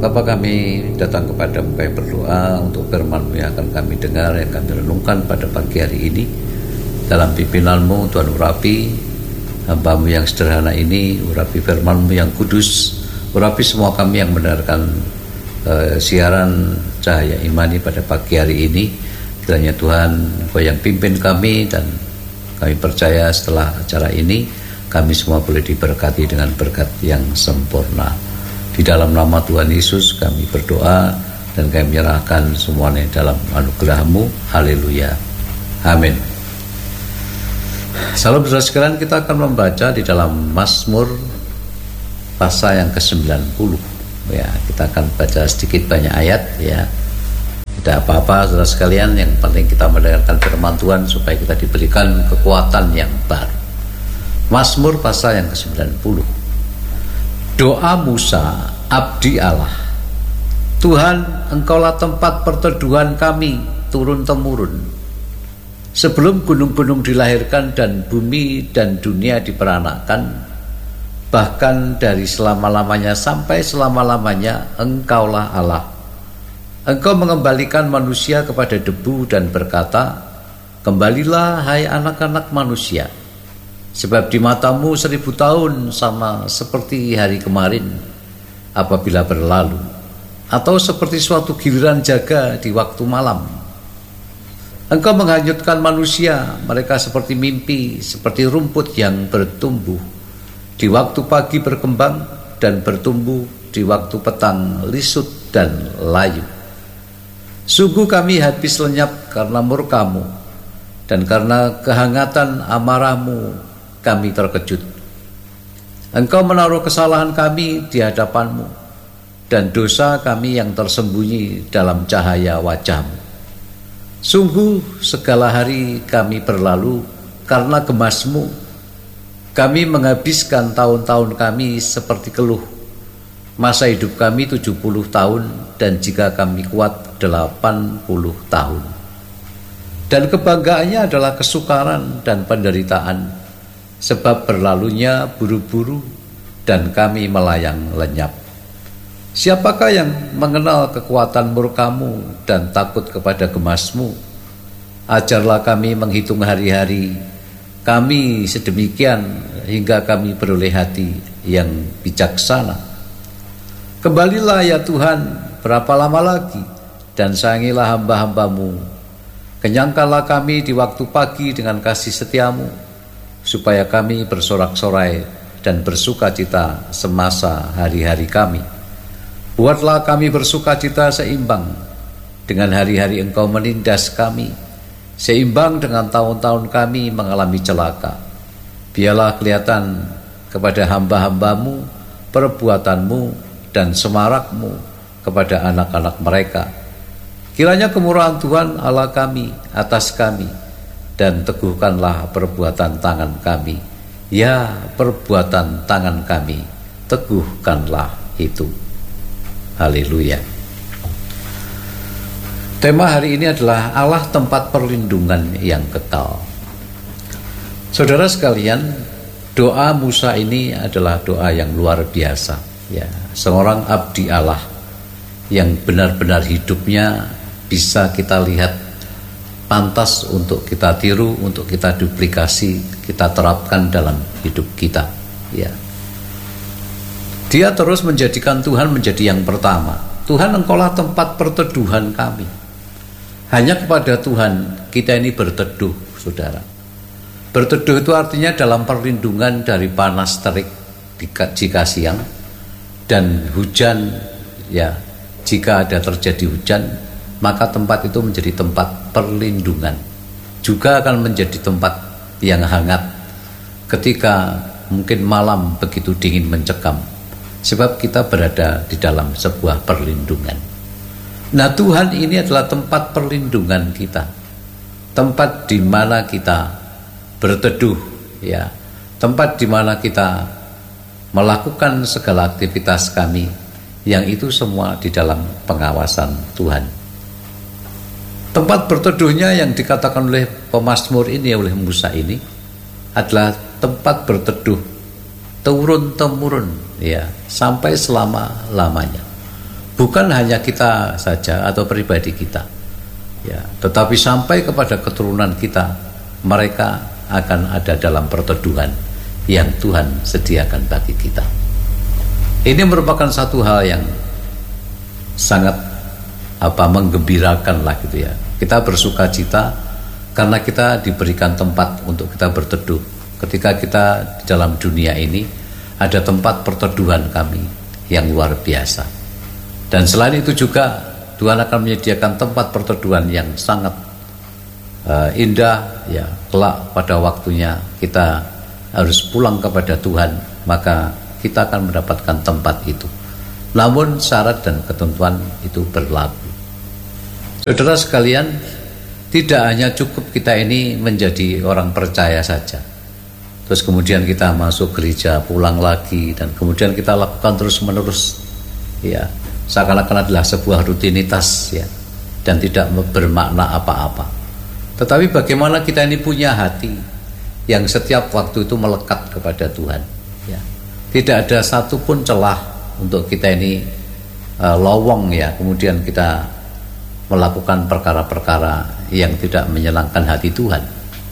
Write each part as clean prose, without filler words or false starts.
Bapa, kami datang kepada-Mu kami berdoa untuk firman-Mu yang akan kami dengar, yang kami renungkan pada pagi hari ini. Dalam pimpinan-Mu Tuhan, urapi hamba-Mu yang sederhana ini, urapi firman-Mu yang kudus, urapi semua kami yang mendengarkan siaran Cahaya Imani pada pagi hari ini. Kiranya Tuhan Engkau yang pimpin kami, dan kami percaya setelah acara ini kami semua boleh diberkati dengan berkat yang sempurna. Di dalam nama Tuhan Yesus kami berdoa dan kami menyerahkan semuanya dalam anugerah-Mu. Haleluya. Amin. Salam saudara sekalian, kita akan membaca di dalam Mazmur pasal yang ke-90. Ya, kita akan baca sedikit banyak ayat ya. Tidak apa-apa saudara sekalian, yang penting kita mendengarkan firman Tuhan supaya kita diberikan kekuatan yang baru. Mazmur pasal yang ke-90. Doa Musa, abdi Allah. Tuhan, Engkaulah tempat perteduhan kami turun-temurun. Sebelum gunung-gunung dilahirkan dan bumi dan dunia diperanakkan, bahkan dari selama-lamanya sampai selama-lamanya, Engkaulah Allah. Engkau mengembalikan manusia kepada debu dan berkata, kembalilah hai anak-anak manusia. Sebab di mata-Mu 1000 tahun sama seperti hari kemarin apabila berlalu, atau seperti suatu giliran jaga di waktu malam. Engkau menghanyutkan manusia, mereka seperti mimpi, seperti rumput yang bertumbuh. Di waktu pagi berkembang dan bertumbuh, di waktu petang lisut dan layu. Sungguh kami habis lenyap karena murka-Mu, dan karena kehangatan amarah-Mu kami terkejut. Engkau menaruh kesalahan kami di hadapan-Mu, dan dosa kami yang tersembunyi dalam cahaya wajah-Mu. Sungguh segala hari kami berlalu karena gemas-Mu. Kami menghabiskan tahun-tahun kami seperti keluh. Masa hidup kami 70 tahun, dan jika kami kuat 80 tahun. Dan kebanggaannya adalah kesukaran dan penderitaan, sebab berlalunya buru-buru dan kami melayang lenyap. Siapakah yang mengenal kekuatan murka-Mu dan takut kepada gemas-Mu? Ajarlah kami menghitung hari-hari kami sedemikian hingga kami beroleh hati yang bijaksana. Kembalilah ya Tuhan, berapa lama lagi? Dan sayangilah hamba-hamba-Mu. Kenyangkanlah kami di waktu pagi dengan kasih setia-Mu, supaya kami bersorak-sorai dan bersukacita semasa hari-hari kami. Buatlah kami bersukacita seimbang dengan hari-hari Engkau menindas kami, seimbang dengan tahun-tahun kami mengalami celaka. Biarlah kelihatan kepada hamba-hamba-Mu perbuatan-Mu dan semarak-Mu kepada anak-anak mereka. Kiranya kemurahan Tuhan Allah kami atas kami, dan teguhkanlah perbuatan tangan kami. Ya, perbuatan tangan kami, teguhkanlah itu. Haleluya. Tema hari ini adalah Allah tempat perlindungan yang kekal. Saudara sekalian, doa Musa ini adalah doa yang luar biasa. Ya, seorang abdi Allah yang benar-benar hidupnya bisa kita lihat pantas untuk kita tiru, untuk kita duplikasi, kita terapkan dalam hidup kita. Ya. Dia terus menjadikan Tuhan menjadi yang pertama. Tuhan, Engkaulah tempat perteduhan kami. Hanya kepada Tuhan kita ini berteduh, saudara. Berteduh itu artinya dalam perlindungan dari panas terik jika siang, dan hujan. Ya, jika ada terjadi hujan, maka tempat itu menjadi tempat perlindungan. Juga akan menjadi tempat yang hangat ketika mungkin malam begitu dingin mencekam, sebab kita berada di dalam sebuah perlindungan. Nah, Tuhan ini adalah tempat perlindungan kita, tempat di mana kita berteduh, ya, tempat di mana kita melakukan segala aktivitas kami, yang itu semua di dalam pengawasan Tuhan. Tempat berteduhnya yang dikatakan oleh pemazmur ini, oleh Musa ini, adalah tempat berteduh turun-temurun, ya, sampai selama-lamanya. bukan hanya kita saja atau pribadi kita, ya, tetapi sampai kepada keturunan kita, mereka akan ada dalam perteduhan yang Tuhan sediakan bagi kita. Ini merupakan satu hal yang sangat menggembirakan lah gitu ya. Kita bersuka cita karena kita diberikan tempat untuk kita berteduh. Ketika kita di dalam dunia ini ada tempat perteduhan kami yang luar biasa. Dan selain itu juga Tuhan akan menyediakan tempat perteduhan yang sangat indah ya. Kelak pada waktunya kita harus pulang kepada Tuhan, maka kita akan mendapatkan tempat itu. Namun syarat dan ketentuan itu berlaku. Saudara sekalian, tidak hanya cukup kita ini menjadi orang percaya saja, terus kemudian kita masuk gereja, pulang lagi, dan kemudian kita lakukan terus menerus, ya, seakan-akan adalah sebuah rutinitas, ya, dan tidak bermakna apa-apa. Tetapi bagaimana kita ini punya hati yang setiap waktu itu melekat kepada Tuhan, ya. Tidak ada satupun celah untuk kita ini lowong, ya, kemudian kita melakukan perkara-perkara yang tidak menyenangkan hati Tuhan.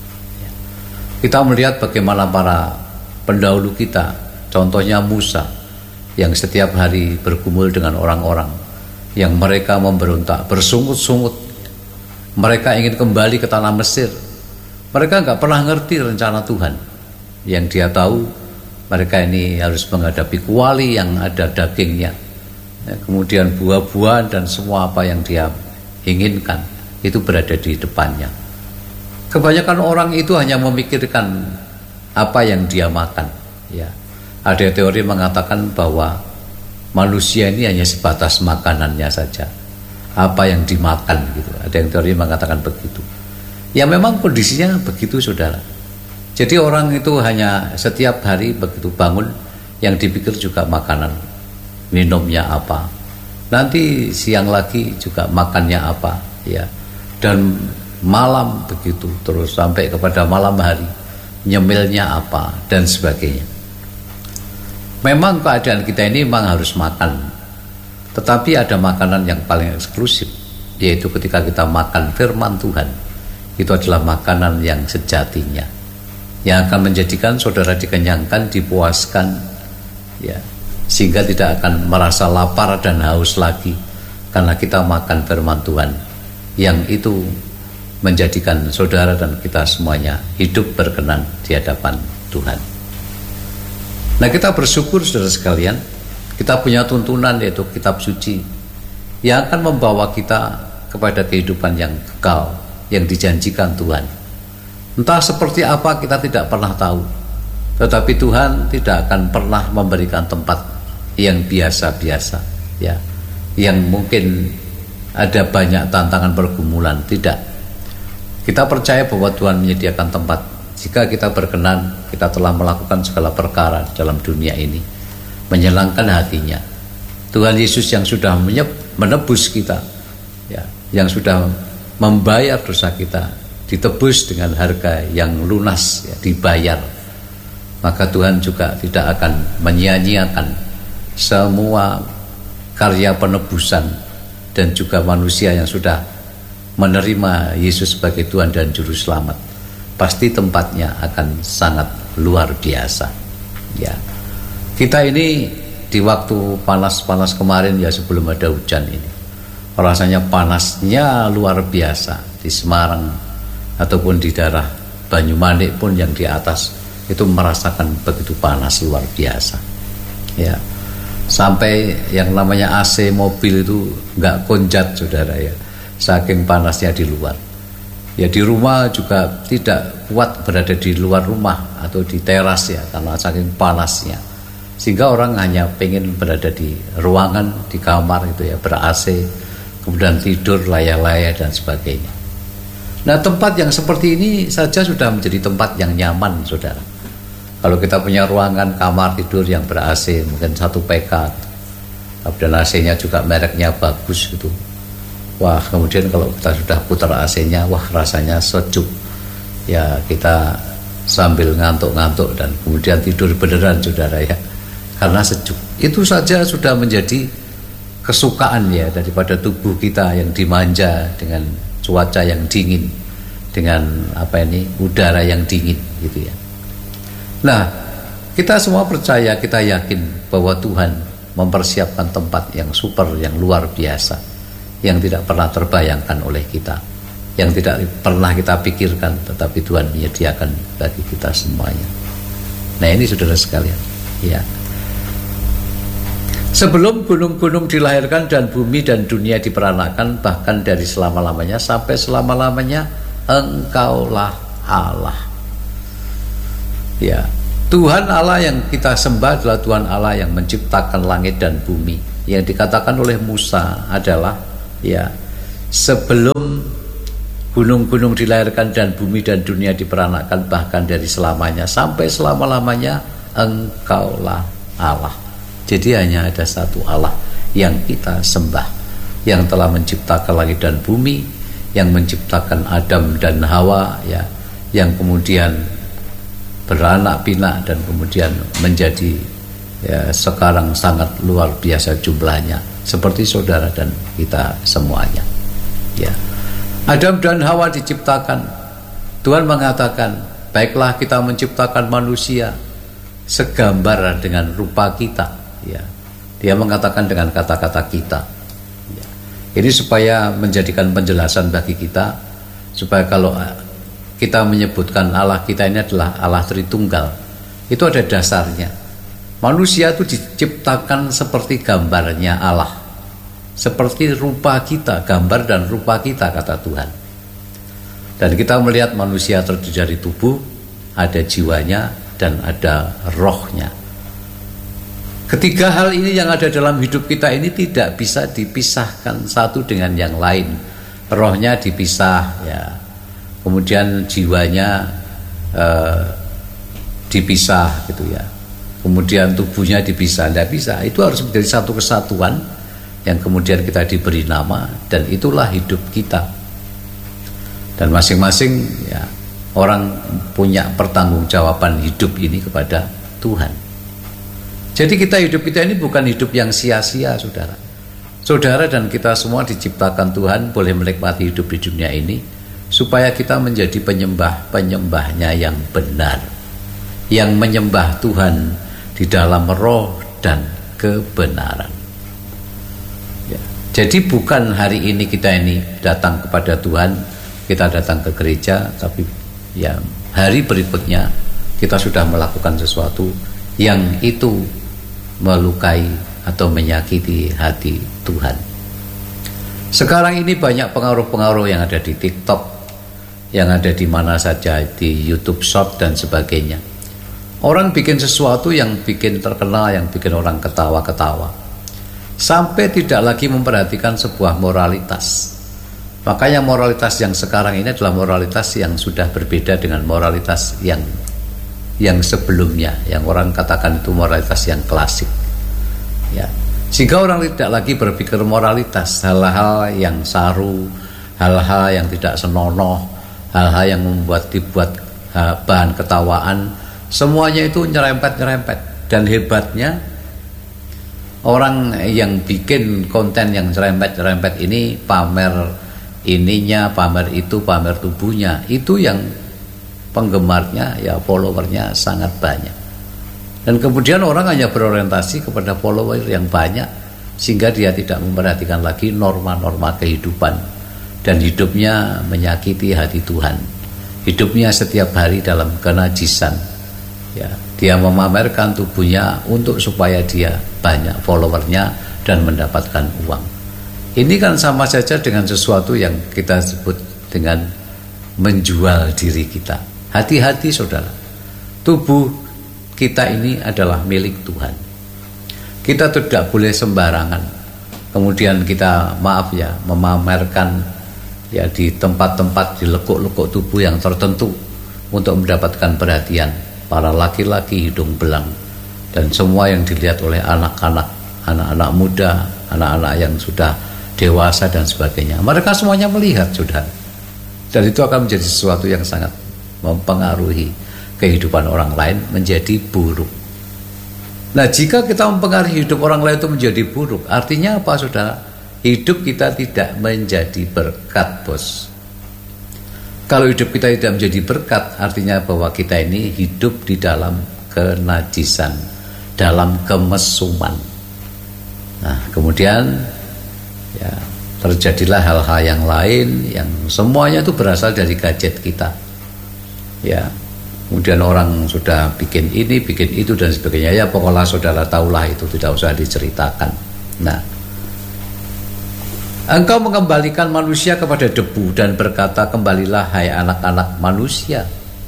Kita melihat bagaimana para pendahulu kita, contohnya Musa, yang setiap hari bergumul dengan orang-orang, yang mereka memberontak, bersungut-sungut. Mereka ingin kembali ke tanah Mesir. Mereka nggak pernah ngerti rencana Tuhan. Yang dia tahu, mereka ini harus menghadapi kuali yang ada dagingnya, ya, kemudian buah-buahan dan semua apa yang dia inginkan itu berada di depannya. Kebanyakan orang itu hanya memikirkan apa yang dia makan, ya. Ada teori mengatakan bahwa manusia ini hanya sebatas makanannya saja, apa yang dimakan gitu. Ada yang teori mengatakan begitu. Ya memang kondisinya begitu, saudara. Jadi orang itu hanya setiap hari begitu bangun, yang dipikir juga makanan, minumnya apa, nanti siang lagi juga makannya apa, ya. Dan malam begitu terus sampai kepada malam hari, nyemilnya apa dan sebagainya. Memang keadaan kita ini memang harus makan, tetapi ada makanan yang paling eksklusif, yaitu ketika kita makan firman Tuhan. Itu adalah makanan yang sejatinya, yang akan menjadikan saudara dikenyangkan, dipuaskan, ya, sehingga tidak akan merasa lapar dan haus lagi, karena kita makan firman Tuhan, yang itu menjadikan saudara dan kita semuanya hidup berkenan di hadapan Tuhan. Nah, kita bersyukur saudara sekalian, kita punya tuntunan yaitu kitab suci yang akan membawa kita kepada kehidupan yang kekal yang dijanjikan Tuhan. Entah seperti apa kita tidak pernah tahu, tetapi Tuhan tidak akan pernah memberikan tempat yang biasa-biasa, ya, yang mungkin ada banyak tantangan pergumulan. Tidak. Kita percaya bahwa Tuhan menyediakan tempat. Jika kita berkenan, kita telah melakukan segala perkara dalam dunia ini, menyenangkan hatinya. Tuhan Yesus yang sudah menebus kita, ya, yang sudah membayar dosa kita, ditebus dengan harga yang lunas, ya, dibayar. Maka Tuhan juga tidak akan menyia-nyiakan semua karya penebusan dan juga manusia yang sudah menerima Yesus sebagai Tuhan dan Juru Selamat. Pasti tempatnya akan sangat luar biasa, ya. Kita ini di waktu panas-panas kemarin, ya, sebelum ada hujan ini, rasanya panasnya luar biasa. Di Semarang ataupun di daerah Banyumanik pun yang di atas itu merasakan begitu panas luar biasa, ya. Sampai yang namanya AC mobil itu nggak konjat, saudara, ya, saking panasnya di luar. Ya, di rumah juga tidak kuat berada di luar rumah atau di teras, ya, karena saking panasnya. Sehingga orang hanya pengen berada di ruangan, di kamar itu, ya, ber-AC, kemudian tidur layak-layak dan sebagainya. Nah, tempat yang seperti ini saja sudah menjadi tempat yang nyaman, saudara. Kalau kita punya ruangan kamar tidur yang ber-AC, mungkin 1 PK, dan AC-nya juga mereknya bagus gitu. Wah, kemudian kalau kita sudah putar AC-nya, wah, rasanya sejuk. Ya, kita sambil ngantuk-ngantuk dan kemudian tidur beneran, saudara, ya, karena sejuk. Itu saja sudah menjadi kesukaan ya, daripada tubuh kita yang dimanja dengan cuaca yang dingin, dengan udara yang dingin gitu ya. Nah, kita semua percaya, kita yakin bahwa Tuhan mempersiapkan tempat yang super, yang luar biasa, yang tidak pernah terbayangkan oleh kita, yang tidak pernah kita pikirkan, tetapi Tuhan menyediakan bagi kita semuanya. Nah, ini saudara sekalian ya. Sebelum gunung-gunung dilahirkan dan bumi dan dunia diperanakan, bahkan dari selama-lamanya sampai selama-lamanya, Engkaulah Allah. Ya, Tuhan Allah yang kita sembah adalah Tuhan Allah yang menciptakan langit dan bumi. Yang dikatakan oleh Musa adalah ya, sebelum gunung-gunung dilahirkan dan bumi dan dunia diperanakan, bahkan dari selamanya sampai selama-lamanya, Engkaulah Allah. Jadi hanya ada satu Allah yang kita sembah, yang telah menciptakan langit dan bumi, yang menciptakan Adam dan Hawa ya, yang kemudian beranak pinak dan kemudian menjadi ya, sekarang sangat luar biasa jumlahnya, seperti saudara dan kita semuanya ya. Adam dan Hawa diciptakan, Tuhan mengatakan, baiklah kita menciptakan manusia segambar dengan rupa kita ya. Dia mengatakan dengan kata-kata kita ya. Ini supaya menjadikan penjelasan bagi kita, supaya kalau kita menyebutkan Allah kita ini adalah Allah Tritunggal, itu ada dasarnya. Manusia itu diciptakan seperti gambarnya Allah, seperti rupa kita, gambar dan rupa kita, kata Tuhan. Dan kita melihat manusia terdiri dari tubuh, ada jiwanya dan ada rohnya. Ketiga hal ini yang ada dalam hidup kita ini tidak bisa dipisahkan satu dengan yang lain. Rohnya dipisah ya, kemudian jiwanya dipisah gitu ya, kemudian tubuhnya dipisah, tidak bisa. Itu harus menjadi satu kesatuan yang kemudian kita diberi nama, dan itulah hidup kita. Dan masing-masing ya, orang punya pertanggungjawaban hidup ini kepada Tuhan. Jadi hidup kita ini bukan hidup yang sia-sia, saudara. Saudara dan kita semua diciptakan Tuhan boleh menikmati hidup di dunia ini supaya kita menjadi penyembah-penyembahnya yang benar, yang menyembah Tuhan di dalam roh dan kebenaran ya. Jadi bukan hari ini kita ini datang kepada Tuhan, kita datang ke gereja, tapi ya hari berikutnya kita sudah melakukan sesuatu yang itu melukai atau menyakiti hati Tuhan. Sekarang ini banyak pengaruh-pengaruh yang ada di TikTok, yang ada di mana saja, di YouTube Short dan sebagainya. Orang bikin sesuatu yang bikin terkenal, yang bikin orang ketawa-ketawa, sampai tidak lagi memperhatikan sebuah moralitas. Makanya moralitas yang sekarang ini adalah moralitas yang sudah berbeda dengan moralitas yang sebelumnya, yang orang katakan itu moralitas yang klasik ya. Sehingga orang tidak lagi berpikir moralitas, hal-hal yang saru, hal-hal yang tidak senonoh, hal-hal yang dibuat bahan ketawaan, semuanya itu nyerempet-nyerempet. Dan hebatnya orang yang bikin konten yang nyerempet-nyerempet ini, pamer ininya, pamer itu, pamer tubuhnya, itu yang penggemarnya ya, followernya sangat banyak. Dan kemudian orang hanya berorientasi kepada follower yang banyak, sehingga dia tidak memperhatikan lagi norma-norma kehidupan, dan hidupnya menyakiti hati Tuhan. Hidupnya setiap hari dalam kenajisan ya. Dia memamerkan tubuhnya untuk supaya dia banyak followernya dan mendapatkan uang. Ini kan sama saja dengan sesuatu yang kita sebut dengan menjual diri kita. Hati-hati saudara, tubuh kita ini adalah milik Tuhan. Kita tidak boleh sembarangan kemudian kita memamerkan ya di tempat-tempat, di lekuk-lekuk tubuh yang tertentu untuk mendapatkan perhatian para laki-laki hidung belang dan semua yang dilihat oleh anak-anak, anak-anak muda, anak-anak yang sudah dewasa dan sebagainya. Mereka semuanya melihat saudara, dan itu akan menjadi sesuatu yang sangat mempengaruhi kehidupan orang lain menjadi buruk. Nah, jika kita mempengaruhi hidup orang lain itu menjadi buruk, artinya apa, saudara? Hidup kita tidak menjadi berkat, bos. Kalau hidup kita tidak menjadi berkat, artinya bahwa kita ini hidup di dalam kenajisan, dalam kemesuman. Nah, kemudian ya terjadilah hal-hal yang lain yang semuanya itu berasal dari gadget kita. Ya, kemudian orang sudah bikin ini, bikin itu dan sebagainya. Ya, pokoknya saudara tahulah itu, tidak usah diceritakan. Nah, engkau mengembalikan manusia kepada debu dan berkata, kembalilah hai anak-anak manusia.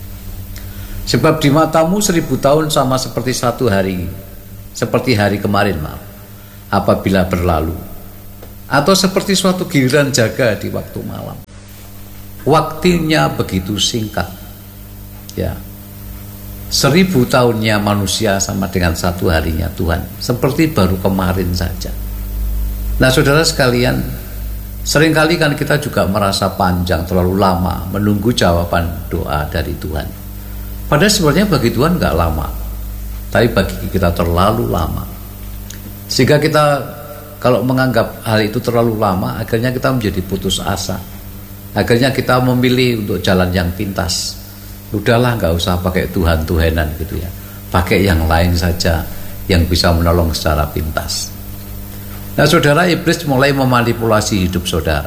Sebab di matamu 1000 tahun sama seperti satu hari, seperti hari kemarin, apabila berlalu, atau seperti suatu giliran jaga di waktu malam. Waktunya begitu singkat. Ya, 1000 tahunnya manusia sama dengan satu harinya Tuhan, seperti baru kemarin saja. Nah, saudara sekalian, seringkali kan kita juga merasa panjang, terlalu lama menunggu jawaban doa dari Tuhan. Padahal sebenarnya bagi Tuhan nggak lama, tapi bagi kita terlalu lama. Sehingga kita kalau menganggap hal itu terlalu lama, akhirnya kita menjadi putus asa. Akhirnya kita memilih untuk jalan yang pintas. Udahlah, nggak usah pakai Tuhan-Tuhanan gitu ya. Pakai yang lain saja yang bisa menolong secara pintas. Nah, saudara, iblis mulai memanipulasi hidup saudara.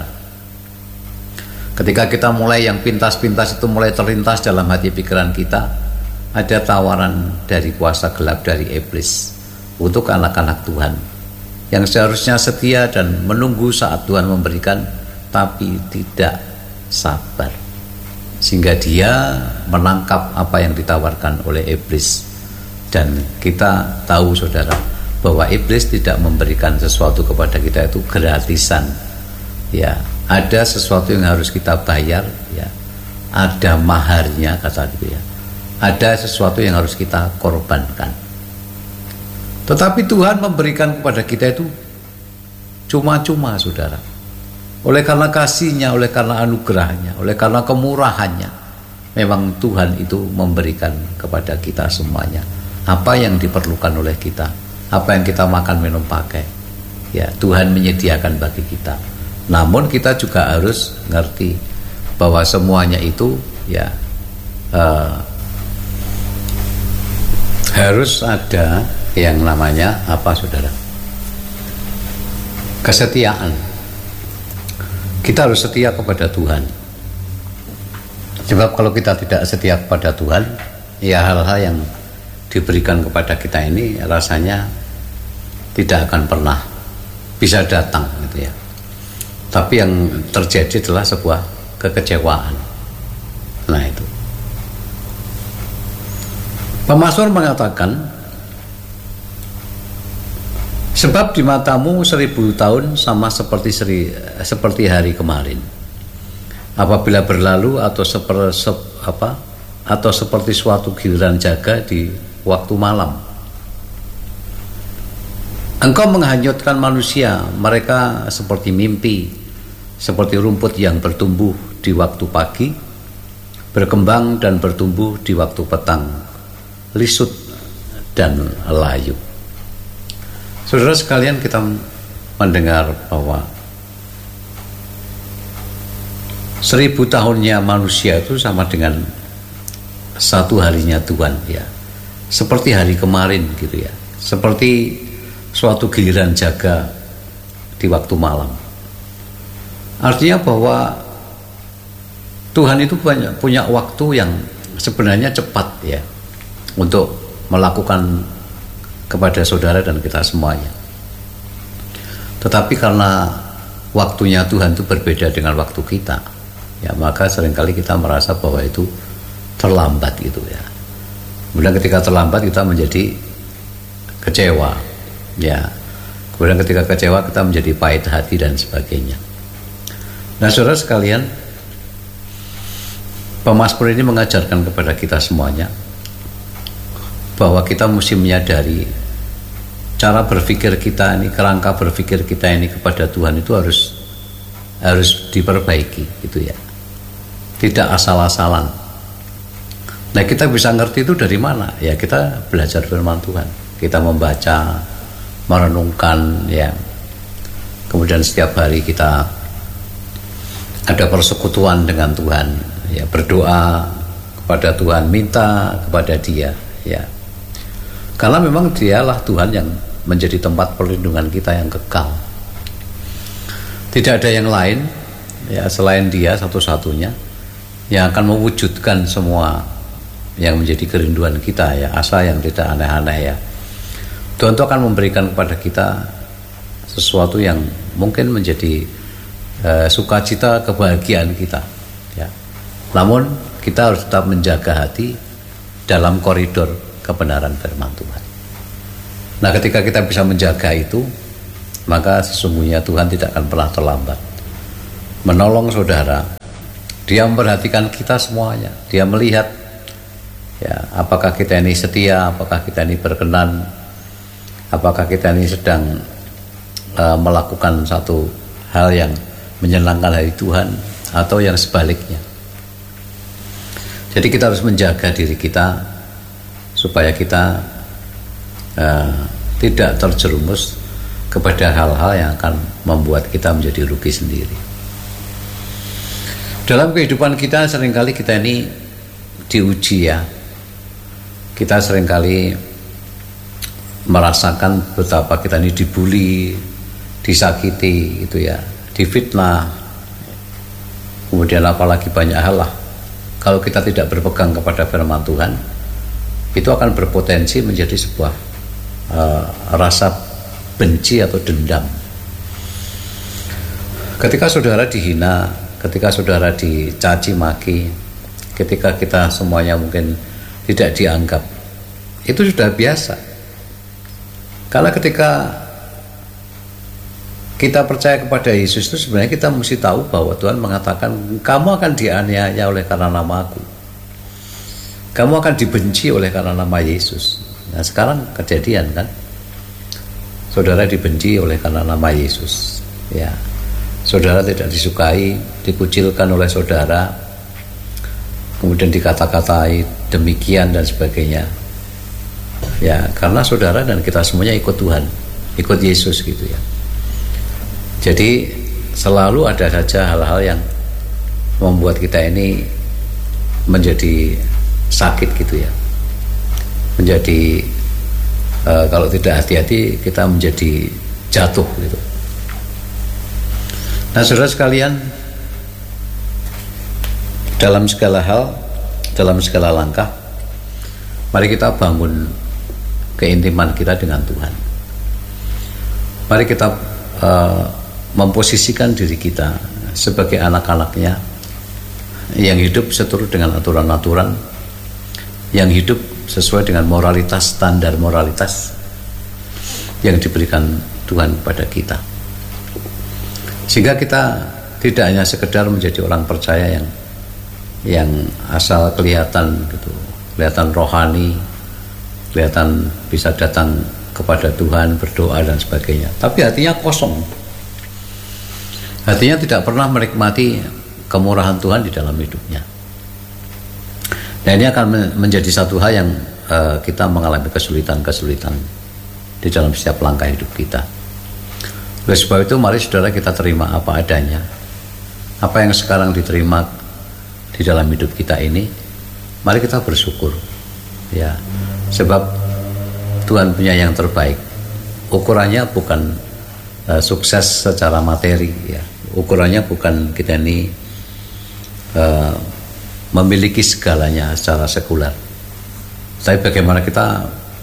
Ketika kita mulai yang pintas-pintas itu mulai terlintas dalam hati pikiran kita, ada tawaran dari kuasa gelap dari iblis untuk anak-anak Tuhan yang seharusnya setia dan menunggu saat Tuhan memberikan, tapi tidak sabar, sehingga dia menangkap apa yang ditawarkan oleh iblis. Dan kita tahu, saudara, bahwa iblis tidak memberikan sesuatu kepada kita itu gratisan. Ya, ada sesuatu yang harus kita bayar, ya. Ada maharnya, kata gitu ya. Ada sesuatu yang harus kita korbankan. Tetapi Tuhan memberikan kepada kita itu cuma-cuma, saudara. Oleh karena kasih-Nya, oleh karena anugerahnya, oleh karena kemurahannya, memang Tuhan itu memberikan kepada kita semuanya apa yang diperlukan oleh kita, apa yang kita makan, minum, pakai. Ya, Tuhan menyediakan bagi kita. Namun kita juga harus ngerti bahwa semuanya itu ya harus ada yang namanya apa, saudara? Kesetiaan. Kita harus setia kepada Tuhan. Sebab kalau kita tidak setia kepada Tuhan, ya hal-hal yang diberikan kepada kita ini rasanya tidak akan pernah bisa datang gitu ya. Tapi yang terjadi adalah sebuah kekecewaan. Nah, itu. Pemasmur mengatakan, sebab di matamu 1000 tahun sama seperti hari kemarin, apabila berlalu atau seperti suatu giliran jaga di waktu malam. Engkau menghanyutkan manusia, mereka seperti mimpi, seperti rumput yang bertumbuh di waktu pagi, berkembang dan bertumbuh di waktu petang, lisut dan layu. Saudara sekalian, kita mendengar bahwa 1000 tahunnya manusia itu sama dengan satu harinya Tuhan, ya. Seperti hari kemarin gitu ya. Seperti suatu giliran jaga di waktu malam. Artinya bahwa Tuhan itu punya waktu yang sebenarnya cepat ya untuk melakukan kepada saudara dan kita semuanya. Tetapi karena waktunya Tuhan itu berbeda dengan waktu kita, ya, maka seringkali kita merasa bahwa itu terlambat gitu ya. Kemudian ketika terlambat kita menjadi kecewa, ya. Kemudian ketika kecewa kita menjadi pahit hati dan sebagainya. Nah, saudara sekalian, Pemasmur ini mengajarkan kepada kita semuanya bahwa kita mesti menyadari cara berpikir kita ini, kerangka berpikir kita ini kepada Tuhan itu harus diperbaiki gitu ya. Tidak asal-asalan. Nah, kita bisa ngerti itu dari mana? Ya, kita belajar firman Tuhan. kita membaca, merenungkan, ya. Kemudian setiap hari kita ada persekutuan dengan Tuhan, ya, berdoa kepada Tuhan, minta kepada Dia, ya. Karena memang Dialah Tuhan yang menjadi tempat perlindungan kita yang kekal. Tidak ada yang lain, ya, selain Dia satu-satunya yang akan mewujudkan semua yang menjadi kerinduan kita, ya, asa yang tidak aneh-aneh, ya. Tuhan itu akan memberikan kepada kita sesuatu yang mungkin menjadi sukacita, kebahagiaan kita, ya. Namun kita harus tetap menjaga hati dalam koridor kebenaran firman Tuhan. Nah, ketika kita bisa menjaga itu, maka sesungguhnya Tuhan tidak akan pernah terlambat menolong saudara. Dia memperhatikan kita semuanya. Dia melihat, ya, apakah kita ini setia, apakah kita ini berkenan, apakah kita ini sedang melakukan satu hal yang menyenangkan hati Tuhan, atau yang sebaliknya. Jadi kita harus menjaga diri kita supaya kita tidak terjerumus kepada hal-hal yang akan membuat kita menjadi rugi sendiri. Dalam kehidupan kita seringkali kita ini diuji, ya. Kita seringkali merasakan betapa kita ini dibully, disakiti, gitu, ya, difitnah. Kemudian apalagi banyak hal lah. Kalau kita tidak berpegang kepada firman Tuhan, itu akan berpotensi menjadi sebuah rasa benci atau dendam. Ketika saudara dihina, ketika saudara dicaci maki, ketika kita semuanya mungkin tidak dianggap, itu sudah biasa. Karena ketika kita percaya kepada Yesus itu sebenarnya kita mesti tahu bahwa Tuhan mengatakan kamu akan dianiaya oleh karena nama Aku. Kamu akan dibenci oleh karena nama Yesus. Nah, sekarang kejadian kan, saudara dibenci oleh karena nama Yesus, ya. Saudara tidak disukai, dikucilkan oleh saudara, kemudian dikata-katai demikian dan sebagainya, ya, karena saudara dan kita semuanya ikut Tuhan, ikut Yesus, gitu, ya. Jadi selalu ada saja hal-hal yang membuat kita ini menjadi sakit, gitu, ya. Menjadi kalau tidak hati-hati kita menjadi jatuh, gitu. Nah, saudara sekalian, dalam segala hal, dalam segala langkah, mari kita bangun keintiman kita dengan Tuhan. Mari kita memposisikan diri kita sebagai anak-anaknya yang hidup seturut dengan aturan-aturan, yang hidup sesuai dengan moralitas, standar moralitas yang diberikan Tuhan kepada kita, sehingga kita tidak hanya sekedar menjadi orang percaya yang asal kelihatan, gitu, kelihatan rohani, kelihatan bisa datang kepada Tuhan, berdoa dan sebagainya, tapi hatinya kosong. Hatinya tidak pernah menikmati kemurahan Tuhan di dalam hidupnya. Nah, ini akan menjadi satu hal yang kita mengalami kesulitan-kesulitan di dalam setiap langkah hidup kita. Oleh sebab itu, mari saudara kita terima apa adanya. Apa yang sekarang diterima di dalam hidup kita ini, mari kita bersyukur, ya. Sebab Tuhan punya yang terbaik. Ukurannya bukan sukses secara materi, ya. Ukurannya bukan kita ini memiliki segalanya secara sekuler, tapi bagaimana kita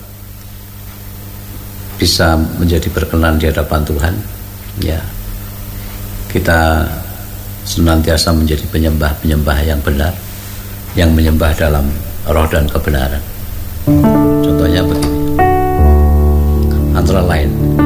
bisa menjadi berkenan di hadapan Tuhan, ya. Kita senantiasa menjadi penyembah-penyembah yang benar, yang menyembah dalam roh dan kebenaran. Contohnya begini, antara lain